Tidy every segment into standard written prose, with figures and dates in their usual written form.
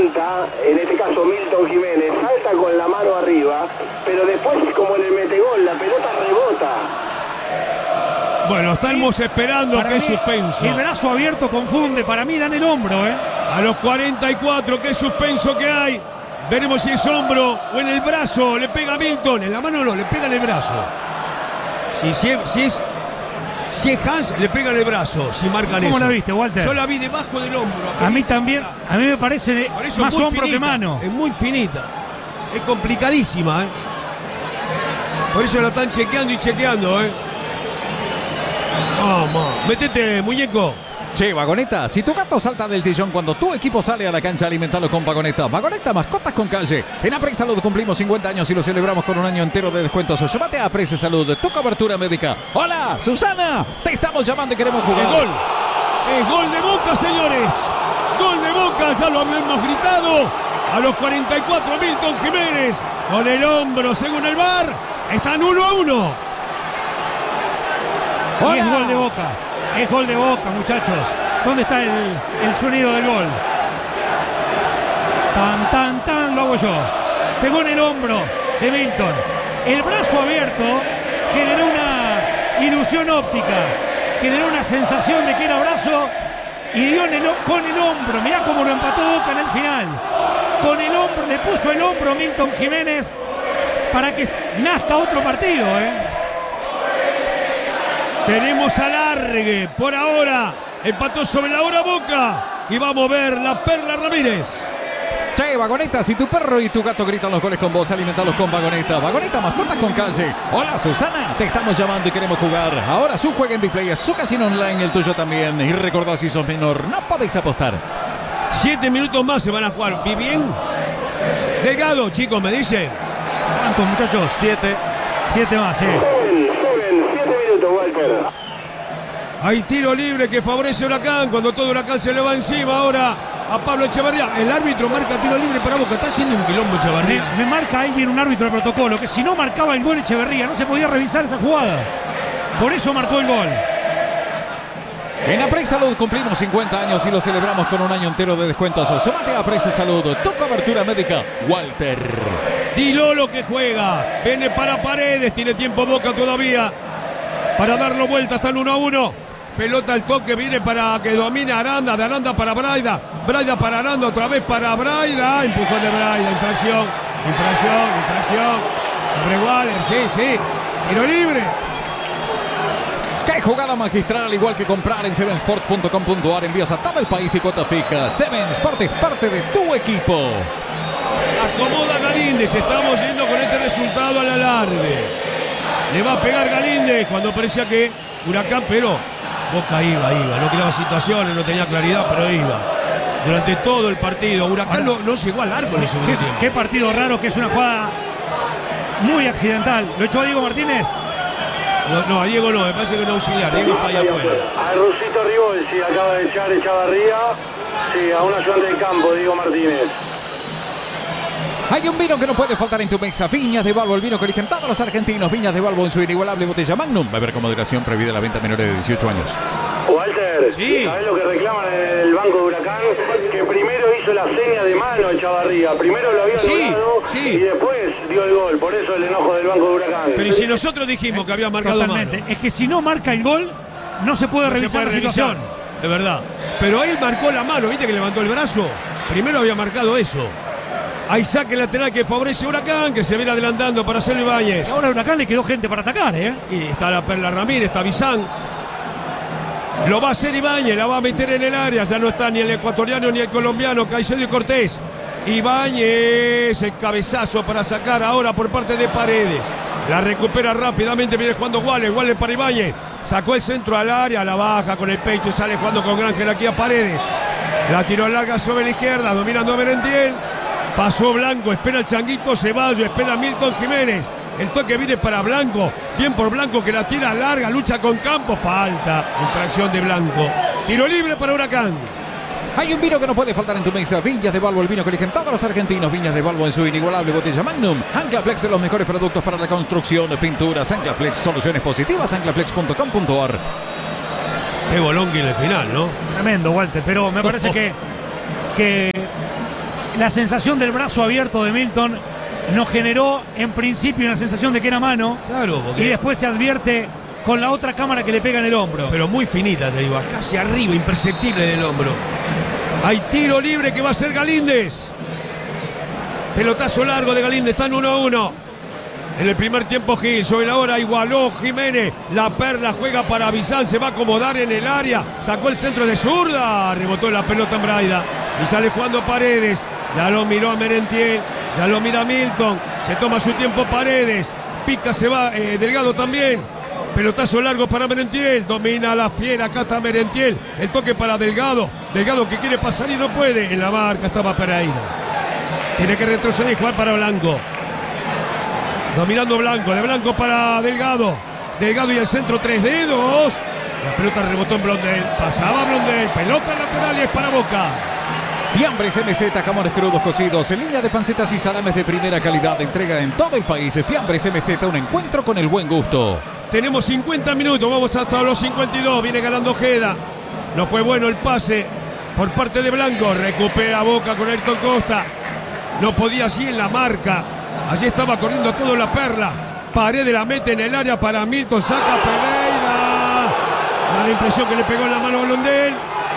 levanta, en este caso Milton Jiménez, salta con la mano arriba, pero después como en el metegol, la pelota rebota. Bueno, estamos esperando. Qué suspenso. El brazo abierto confunde, para mí dan el hombro, A los 44, qué suspenso que hay. Veremos si es hombro o en el brazo. Le pega a Milton, en la mano no, le pega en el brazo. Si es Hans, le pega en el brazo, si marcan eso. ¿Cómo la viste, Walter? Yo la vi debajo del hombro. A mí también, a mí me parece más hombro que mano. Es muy finita, es complicadísima, Por eso la están chequeando y chequeando, Vamos, metete, muñeco. Che, Vagoneta, si tu gato salta del sillón cuando tu equipo sale a la cancha, alimentalo con Vagoneta. Vagoneta, mascotas con calle. En Apres Salud cumplimos 50 años y lo celebramos con un año entero de descuentos. Sumate a Apres Salud, tu cobertura médica. Hola, Susana, te estamos llamando y queremos jugar. Es gol. Es gol de Boca, señores. Gol de Boca, ya lo habíamos gritado. A los 44, Milton Jiménez con el hombro, según el VAR. Están 1-1. Y es gol de Boca. Es gol de Boca, muchachos. ¿Dónde está el sonido del gol? Tan, tan, tan, lo hago yo. Pegó en el hombro de Milton. El brazo abierto generó una ilusión óptica. Generó una sensación de que era brazo y dio con el hombro. Mirá cómo lo empató Boca en el final. Con el hombro, le puso el hombro Milton Jiménez para que nazca otro partido, Tenemos alargue por ahora. Empató sobre la hora Boca. Y vamos a ver la Perla Ramírez. Che, Vagoneta, si tu perro y tu gato gritan los goles con vos, alimentalos con Vagoneta. Vagoneta, mascotas con calle. Hola, Susana, te estamos llamando y queremos jugar. Ahora su juega en Big Play, es su casino online, el tuyo también. Y recordad, si sos menor, no podéis apostar. 7 minutos más se van a jugar. ¿Vi bien? Delgado, chicos, me dicen. ¿Cuántos, muchachos? 7 más, Walter. Hay tiro libre que favorece Huracán cuando todo Huracán se le va encima ahora a Pablo Echeverría. El árbitro marca tiro libre para Boca. Está haciendo un quilombo Echeverría. Me marca alguien, un árbitro de protocolo, que si no marcaba el gol Echeverría no se podía revisar esa jugada. Por eso marcó el gol. En Apres Salud cumplimos 50 años y lo celebramos con un año entero de descuentos. Sumate a Apres Salud, tu cobertura médica, Walter. Di Lolo que juega. Viene para Paredes. Tiene tiempo Boca todavía para darlo vuelta hasta el 1-1. Pelota al toque, viene para que domine Aranda. De Aranda para Braida. Braida para Aranda, otra vez para Braida. Empujón de Braida, infracción. Sobre Waller, sí. Tiro libre. ¡Qué jugada magistral! Igual que comprar en sevensport.com.ar. Envíos a todo el país y cuota fija. Seven Sport es parte de tu equipo. Acomoda Galíndez. Estamos yendo con este resultado al alargue. Le va a pegar Galíndez cuando parecía que Huracán, pero Boca iba. No creaba situaciones, no tenía claridad, pero iba. Durante todo el partido. Huracán no llegó al arco en el segundo tiempo. Qué partido raro, que es una jugada muy accidental. ¿Lo echó a Diego Martínez? No, a Diego no, me parece que no auxiliar. Diego está allá afuera. A Rusito Rigol, sí, acaba de echar Echavarría. Sí, a un ayudante de campo, Diego Martínez. Hay un vino que no puede faltar en tu mesa. Viñas de Balbo, el vino que eligen todos los argentinos. Viñas de Balbo en su inigualable botella Magnum. Beber con moderación, prohibida la venta a menores de 18 años. Walter, sí. ¿Sabés lo que reclaman en el banco de Huracán? Que primero hizo la seña de mano Echavarría. Primero lo había logrado y después dio el gol. Por eso el enojo del banco de Huracán. Pero si nosotros dijimos que había marcado totalmente mano. Es que si no marca el gol, no se puede revisar la situación. Es verdad. Pero él marcó la mano, ¿viste que levantó el brazo? Primero había marcado eso. Hay saque lateral que favorece a Huracán, que se viene adelantando para hacer Ibáñez. Ahora a Huracán le quedó gente para atacar, Y está la Perla Ramírez, está Bizán. Lo va a hacer Ibáñez, la va a meter en el área. Ya no está ni el ecuatoriano ni el colombiano, Caicedo y Cortés. Ibáñez, el cabezazo para sacar ahora por parte de Paredes. La recupera rápidamente, viene jugando Waller para Ibáñez. Sacó el centro al área, la baja con el pecho, sale jugando con Grangel aquí a Paredes. La tiró larga sobre la izquierda, dominando a Merentiel. Pasó Blanco, espera el Changuito Ceballos, espera Milton Jiménez. El toque viene para Blanco. Bien por Blanco que la tira larga, lucha con Campos. Falta, infracción de Blanco. Tiro libre para Huracán. Hay un vino que no puede faltar en tu mesa. Viñas de Balbo, el vino que eligen todos los argentinos. Viñas de Balbo en su inigualable botella Magnum. Anclaflex, los mejores productos para la construcción, pinturas. Anclaflex, soluciones positivas. Anclaflex.com.ar. Qué bolón que en el final, ¿no? Tremendo, Walter, pero me parece que La sensación del brazo abierto de Milton nos generó en principio una sensación de que era mano. Claro, porque... Y después se advierte con la otra cámara que le pega en el hombro. Pero muy finita, te digo, casi arriba, imperceptible del hombro. Hay tiro libre que va a ser Galíndez. Pelotazo largo de Galíndez, están 1-1. En el primer tiempo Gil, sobre la hora igualó Jiménez. La Perla juega para Bizán, se va a acomodar en el área. Sacó el centro de zurda, rebotó la pelota en Braida. Y sale jugando Paredes. Ya lo miró a Merentiel, ya lo mira Milton. Se toma su tiempo Paredes. Pica, se va, Delgado también. Pelotazo largo para Merentiel. Domina la fiera, acá está Merentiel. El toque para Delgado. Delgado que quiere pasar y no puede. En la marca estaba Pereira. Tiene que retroceder y jugar para Blanco. Dominando Blanco, de Blanco para Delgado. Delgado y el centro, 3 dedos. La pelota rebotó en Blondel. Pasaba Blondel. Pelota lateral y es para Boca. Fiambres MZ, jamones crudos cocidos en línea de pancetas y salames de primera calidad. Entrega en todo el país. Fiambres MZ, un encuentro con el buen gusto. Tenemos 50 minutos, vamos hasta los 52. Viene ganando Ojeda. No fue bueno el pase por parte de Blanco. Recupera Boca con Ayrton Costa. No podía así en la marca. Allí estaba corriendo todo la Perla. Paredes la mete en el área para Milton. Saca Pereira. Da la impresión que le pegó en la mano a Blondel.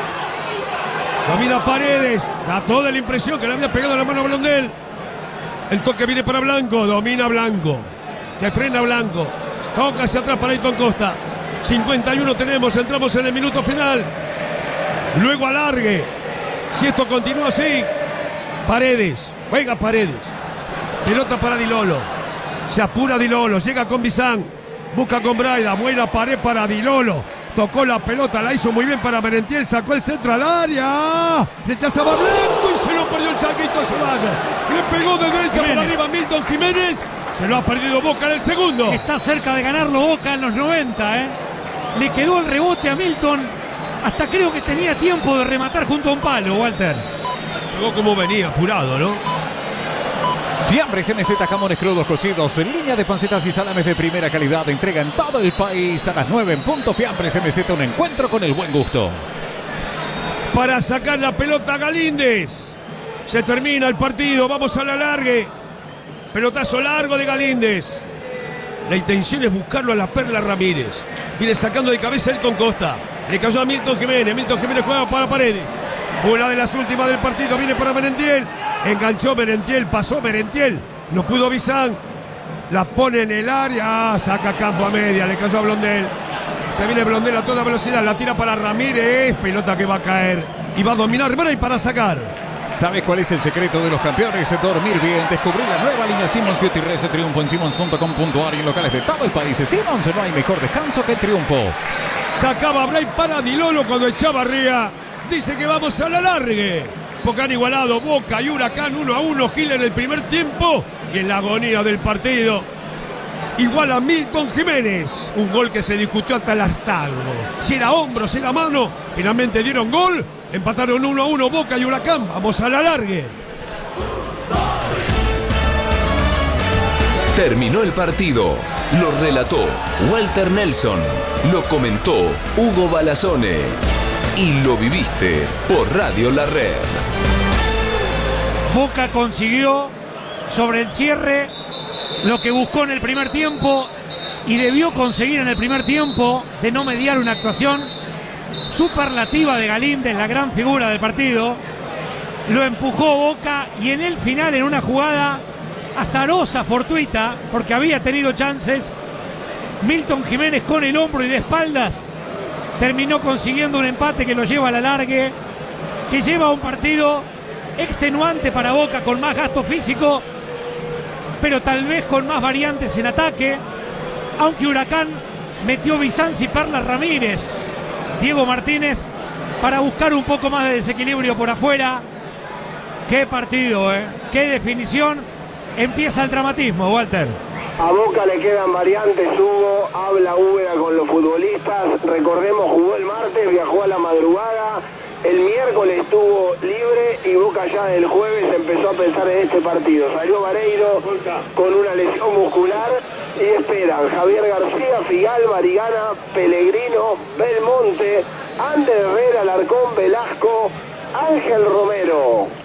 Domina Paredes. Da toda la impresión que le había pegado en la mano a Blondel. El toque viene para Blanco. Domina Blanco. Se frena Blanco. Toca hacia atrás para Ayrton Costa. 51 tenemos. Entramos en el minuto final. Luego alargue. Si esto continúa así. Paredes. Juega Paredes. Pelota para Di Lolo. Se apura Di Lolo. Llega con Bizán. Busca con Braida. Buena pared para Di Lolo. Tocó la pelota. La hizo muy bien para Merentiel. Sacó el centro al área. Rechazaba Blanco y se lo perdió el Chaquito Ceballos. Le pegó de derecha por arriba Milton Jiménez. Se lo ha perdido Boca en el segundo. Está cerca de ganarlo Boca en los 90. Le quedó el rebote a Milton. Hasta creo que tenía tiempo de rematar junto a un palo, Walter. Jugó como venía, apurado, ¿no? Fiambres MZ, jamones crudos cocidos en línea de pancetas y salames de primera calidad. Entrega en todo el país a las 9 en punto. Fiambres MZ, un encuentro con el buen gusto. Para sacar la pelota Galíndez. Se termina el partido. Vamos a la largue. Pelotazo largo de Galíndez. La intención es buscarlo a la Perla Ramírez. Viene sacando de cabeza Ayrton Costa. Le cayó a Milton Jiménez. Milton Jiménez juega para Paredes. Una de las últimas del partido viene para Merentiel. Enganchó Merentiel, pasó Merentiel. No pudo Bizán. La pone en el área. Saca campo a media. Le cayó a Blondel. Se viene Blondel a toda velocidad. La tira para Ramírez. Pelota que va a caer. Y va a dominar Bray para sacar. ¿Sabes cuál es el secreto de los campeones? Dormir bien. Descubrí la nueva línea Simmons Beauty Rest. Triunfo en simmons.com.ar y en locales de todo el país. Simmons, no hay mejor descanso que el triunfo. Sacaba Bray para Di Lolo cuando echaba Ría. Dice que vamos a la largue. Porque han igualado Boca y Huracán 1-1. Gil en el primer tiempo. Y en la agonía del partido iguala Milton Jiménez. Un gol que se discutió hasta el hartazgo. Si era hombro, si era mano. Finalmente dieron gol. Empataron 1-1 Boca y Huracán. Vamos a la largue. Terminó el partido. Lo relató Walter Nelson. Lo comentó Hugo Balazone. Y lo viviste por Radio La Red. Boca consiguió sobre el cierre lo que buscó en el primer tiempo y debió conseguir en el primer tiempo de no mediar una actuación superlativa de Galíndez, la gran figura del partido. Lo empujó Boca y en el final, en una jugada azarosa, fortuita, porque había tenido chances, Milton Jiménez con el hombro y de espaldas terminó consiguiendo un empate que lo lleva a la largue, que lleva a un partido extenuante para Boca, con más gasto físico, pero tal vez con más variantes en ataque, aunque Huracán metió Bizanci y Perla Ramírez, Diego Martínez, para buscar un poco más de desequilibrio por afuera. Qué partido, qué definición. Empieza el dramatismo, Walter. A Boca le quedan variantes, Hugo. Habla Úbeda con los futbolistas. Recordemos, jugó el martes, viajó a la madrugada. El miércoles estuvo libre y Boca ya el jueves empezó a pensar en este partido. Salió Vareiro con una lesión muscular y esperan Javier García, Figal, Marigana, Pellegrino, Belmonte, Ander Herrera, Alarcón, Velasco, Ángel Romero.